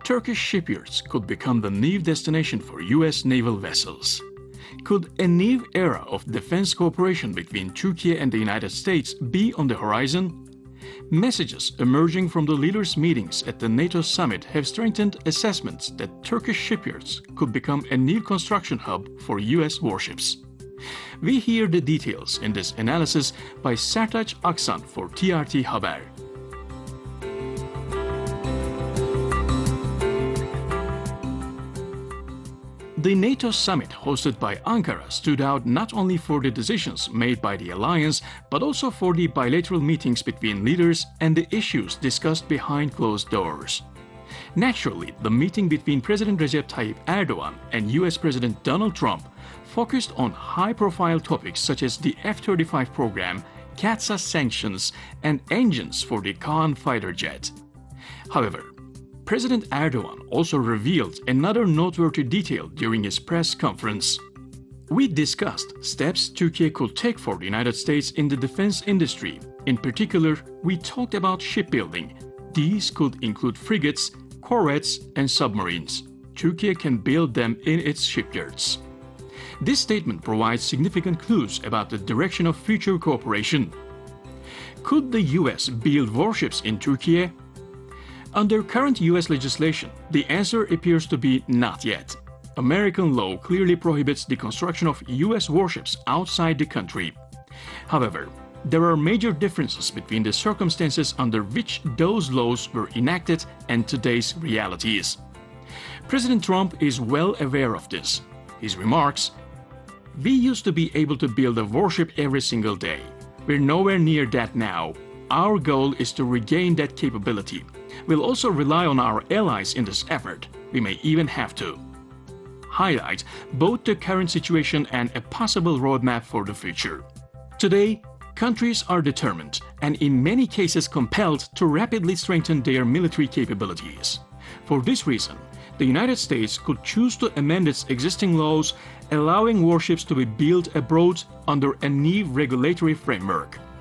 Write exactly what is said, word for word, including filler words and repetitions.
Turkish shipyards could become the new destination for U S naval vessels. Could a new era of defense cooperation between Turkey and the United States be on the horizon? Messages emerging from the leaders' meetings at the NATO summit have strengthened assessments that Turkish shipyards could become a new construction hub for U S warships. We hear the details in this analysis by Sertaç Aksan for T R T Haber. The NATO summit hosted by Ankara stood out not only for the decisions made by the alliance, but also for the bilateral meetings between leaders and the issues discussed behind closed doors. Naturally, the meeting between President Recep Tayyip Erdogan and U S President Donald Trump focused on high-profile topics such as the F thirty-five program, CAATSA sanctions, and engines for the Kaan fighter jet. However, President Erdogan also revealed another noteworthy detail during his press conference. We discussed steps Turkey could take for the United States in the defense industry. In particular, we talked about shipbuilding. These could include frigates, corvettes, and submarines. Turkey can build them in its shipyards. This statement provides significant clues about the direction of future cooperation. Could the U S build warships in Turkey? Under current U S legislation, the answer appears to be not yet. American law clearly prohibits the construction of U S warships outside the country. However, there are major differences between the circumstances under which those laws were enacted and today's realities. President Trump is well aware of this. His remarks, "We used to be able to build a warship every single day. We're nowhere near that now. Our goal is to regain that capability. We'll also rely on our allies in this effort. We may even have to," highlight both the current situation and a possible roadmap for the future. Today, countries are determined and in many cases compelled to rapidly strengthen their military capabilities. For this reason, the United States could choose to amend its existing laws, allowing warships to be built abroad under a new regulatory framework.